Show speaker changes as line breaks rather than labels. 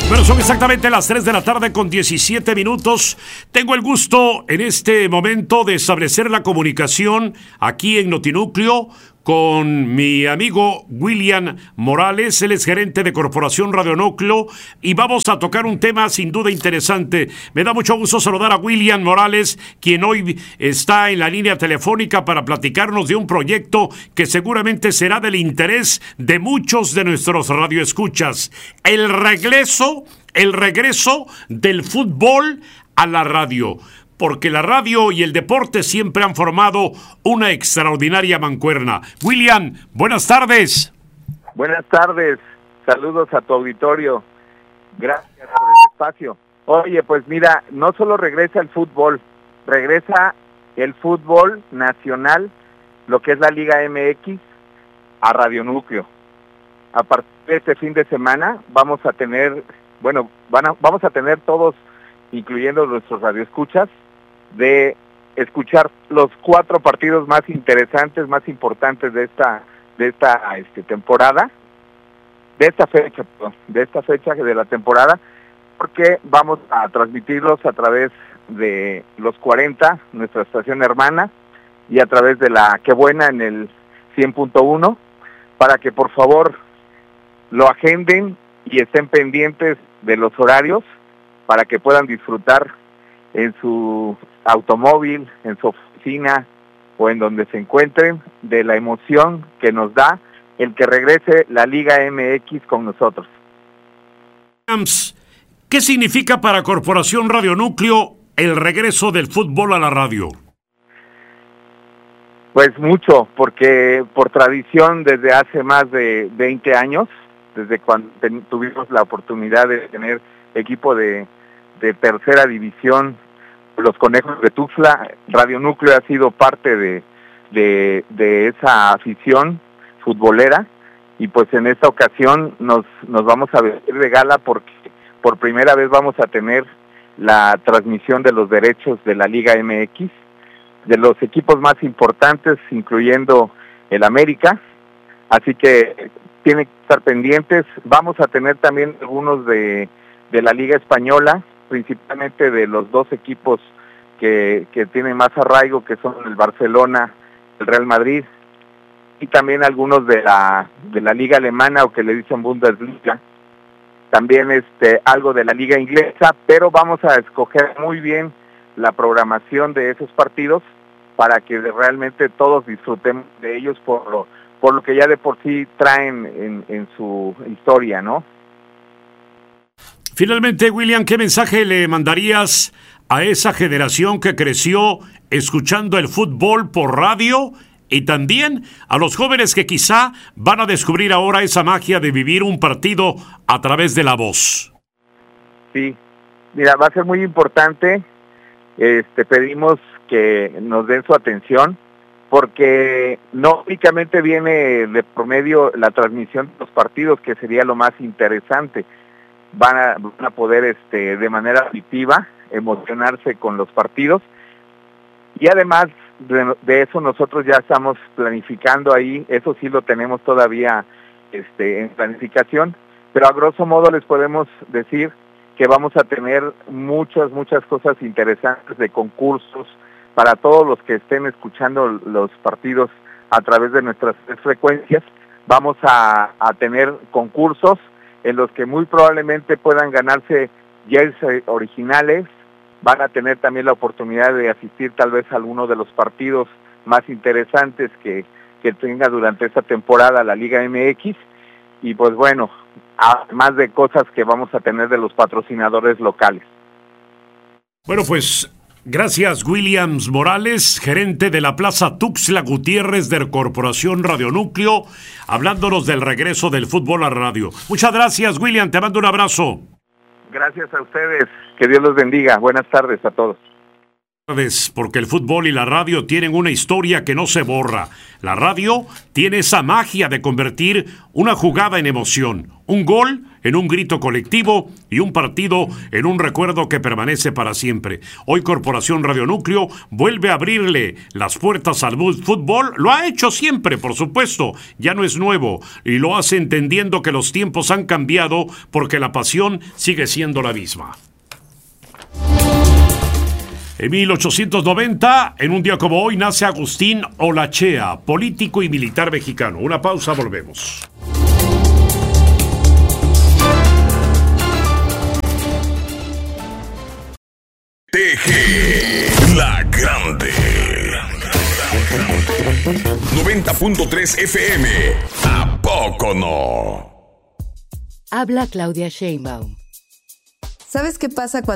Bueno, son exactamente las 3 de la tarde con 17 minutos. Tengo el gusto en este momento de establecer la comunicación aquí en Notinúcleo con mi amigo William Morales. Él es gerente de Corporación Radionúcleo y vamos a tocar un tema sin duda interesante. Me da mucho gusto saludar a William Morales, quien hoy está en la línea telefónica para platicarnos de un proyecto que seguramente será del interés de muchos de nuestros radioescuchas. El regreso del fútbol a la radio. Porque la radio y el deporte siempre han formado una extraordinaria mancuerna. William, buenas tardes.
Buenas tardes, saludos a tu auditorio. Gracias por el espacio. Oye, pues mira, no solo regresa el fútbol, regresa el fútbol nacional, lo que es la Liga MX, a Radionúcleo. A partir de este fin de semana vamos a tener, vamos a tener todos, incluyendo nuestros radioescuchas, de escuchar los 4 partidos más interesantes, más importantes de esta temporada, de esta fecha de la temporada, porque vamos a transmitirlos a través de los 40, nuestra estación hermana, y a través de la Qué Buena en el 100.1, para que por favor lo agenden y estén pendientes de los horarios para que puedan disfrutar en su automóvil, en su oficina o en donde se encuentren, de la emoción que nos da el que regrese la Liga MX con nosotros.
¿Qué significa para Corporación Radionúcleo el regreso del fútbol a la radio?
Pues mucho, porque por tradición desde hace más de 20 años, desde cuando tuvimos la oportunidad de tener equipo de tercera división, los Conejos de Tuxtla, Radionúcleo ha sido parte de esa afición futbolera, y pues en esta ocasión nos vamos a vestir de gala porque por primera vez vamos a tener la transmisión de los derechos de la Liga MX, de los equipos más importantes, incluyendo el América, así que tienen que estar pendientes. Vamos a tener también algunos de la Liga Española, principalmente de los 2 equipos que tienen más arraigo, que son el Barcelona, el Real Madrid, y también algunos de la Liga Alemana, o que le dicen Bundesliga, también algo de la Liga Inglesa, pero vamos a escoger muy bien la programación de esos partidos para que realmente todos disfrutemos de ellos por lo que ya de por sí traen en su historia, ¿no?
Finalmente, William, ¿qué mensaje le mandarías a esa generación que creció escuchando el fútbol por radio, y también a los jóvenes que quizá van a descubrir ahora esa magia de vivir un partido a través de la voz?
Sí, mira, va a ser muy importante. Pedimos que nos den su atención, porque no únicamente viene de por medio la transmisión de los partidos, que sería lo más interesante. Van a poder de manera auditiva emocionarse con los partidos, y además de eso nosotros ya estamos planificando ahí, eso sí lo tenemos todavía en planificación, pero a grosso modo les podemos decir que vamos a tener muchas cosas interesantes de concursos para todos los que estén escuchando los partidos a través de nuestras 3 frecuencias. Vamos a tener concursos en los que muy probablemente puedan ganarse jerseys originales. Van a tener también la oportunidad de asistir tal vez a alguno de los partidos más interesantes que tenga durante esta temporada la Liga MX, y pues bueno, además de cosas que vamos a tener de los patrocinadores locales.
Bueno, pues gracias, William Morales, gerente de la Plaza Tuxtla Gutiérrez de Corporación Radionúcleo, hablándonos del regreso del fútbol a radio. Muchas gracias, William, te mando un abrazo.
Gracias a ustedes, que Dios los bendiga. Buenas tardes a todos.
Porque el fútbol y la radio tienen una historia que no se borra. La radio tiene esa magia de convertir una jugada en emoción, un gol en un grito colectivo y un partido en un recuerdo que permanece para siempre. Hoy Corporación Radio Núcleo vuelve a abrirle las puertas al fútbol. Lo ha hecho siempre, por supuesto, ya no es nuevo, y lo hace entendiendo que los tiempos han cambiado porque la pasión sigue siendo la misma. En 1890, en un día como hoy, nace Agustín Olachea, político y militar mexicano. Una pausa, volvemos.
TG, la grande. 90.3 FM. ¿A poco no?
Habla Claudia Sheinbaum.
¿Sabes qué pasa cuando